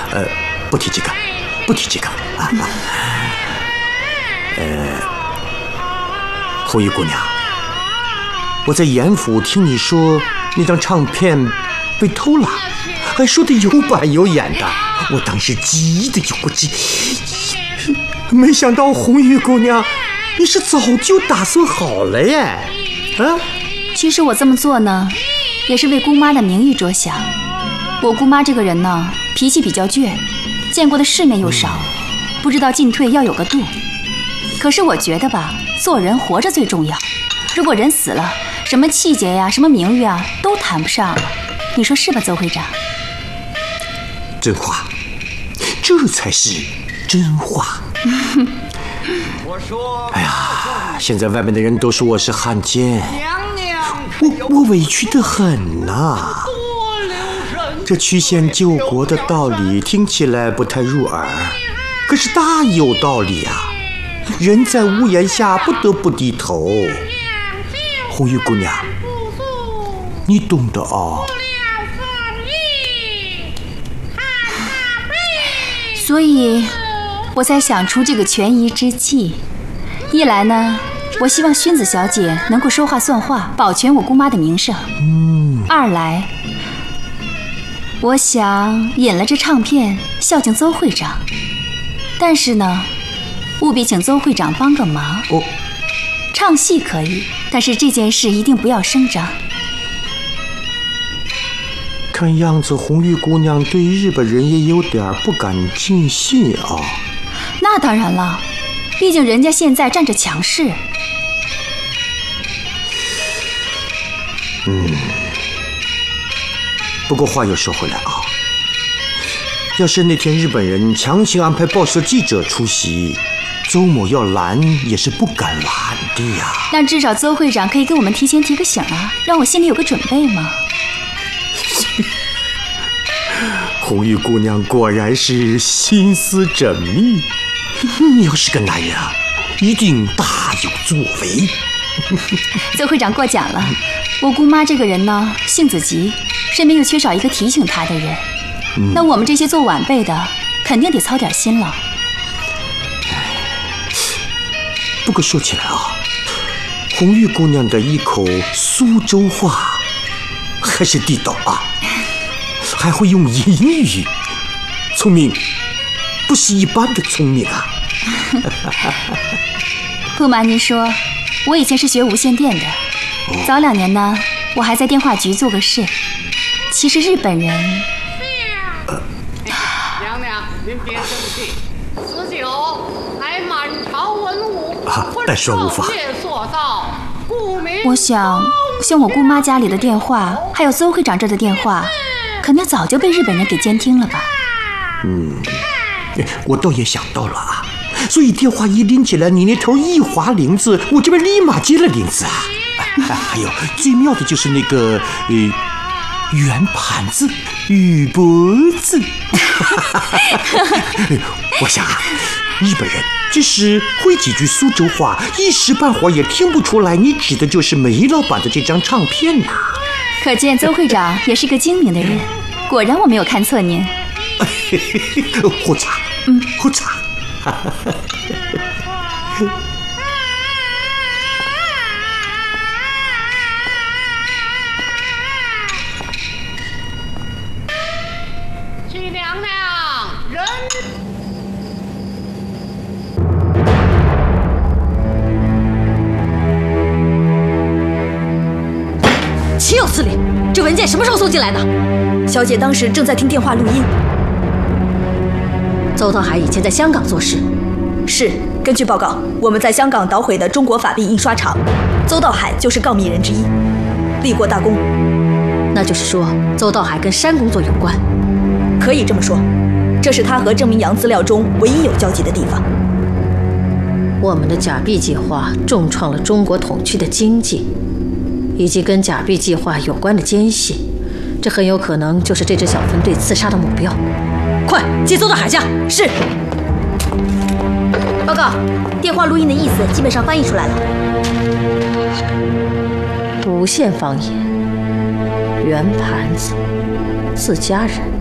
不提这个，不提这个啊。红玉姑娘，我在严府听你说那张唱片被偷了，还说的有板有眼的，我当时急得有过急，没想到红玉姑娘，你是早就打算好了耶！啊， 其实我这么做呢，也是为姑妈的名誉着想。我姑妈这个人呢，脾气比较倔，见过的世面又少，不知道进退要有个度。可是我觉得吧，做人活着最重要。如果人死了，什么气节呀，什么名誉啊，都谈不上了。你说是吧，邹会长？ 真话，这才是真话。哎呀，现在外面的人都说我是汉奸，我委屈得很呐。这曲线救国的道理听起来不太入耳，可是大有道理啊。人在屋檐下，不得不低头。红玉姑娘，你懂得哦。 所以我才想出这个权宜之计。一来呢，我希望薰子小姐能够说话算话，保全我姑妈的名声。二来，我想引了这唱片孝敬邹会长。但是呢，务必请邹会长帮个忙。唱戏可以，但是这件事一定不要声张。 看样子红玉姑娘对日本人也有点不敢尽信啊。 那当然了，毕竟人家现在占着强势。 不过话又说回来啊，要是那天日本人强行安排报社记者出席，邹某要拦也是不敢拦的呀。 那至少邹会长可以给我们提前提个醒啊，让我心里有个准备嘛。 红玉姑娘果然是心思缜密，你要是个男人啊，一定大有作为。 邹会长过奖了，我姑妈这个人呢，性子急，身边又缺少一个提醒她的人，那我们这些做晚辈的肯定得操点心了。 不过说起来啊，红玉姑娘的一口苏州话还是地道啊，还会用隐语，聪明，不是一般的聪明啊。 不瞒您说，我以前是学无线电的，早2年呢，我还在电话局做个事。其实日本人…… 娘娘，您别生气，此酒乃满朝文物， 但说无法。 我想像我姑妈家里的电话，还有邹会长这儿的电话，肯定早就被日本人给监听了吧？ 我倒也想到了啊，所以电话一拎起来，你那头一滑铃子，我这边立马接了铃子啊。还有最妙的就是那个圆盘子、玉脖子。我想啊，日本人即使会几句苏州话，一时半会儿也听不出来你指的就是梅老板的这张唱片呐。 可见邹会长也是个精明的人，果然我没有看错您。 胡查，胡查。 去娘娘人。 岂有此理！这文件什么时候送进来的？ 小姐当时正在听电话录音。 邹道海以前在香港做事。 是，根据报告，我们在香港捣毁的中国法币印刷厂，邹道海就是告密人之一，立过大功。 那就是说，邹道海跟山工作有关。 可以这么说，这是他和郑明阳资料中唯一有交集的地方。 我们的假币计划重创了中国统区的经济，以及跟假币计划有关的奸细，这很有可能就是这支小分队刺杀的目标。快接邹道海家！ 是。报告，电话录音的意思基本上翻译出来了。 无限方言，圆盘子，自家人。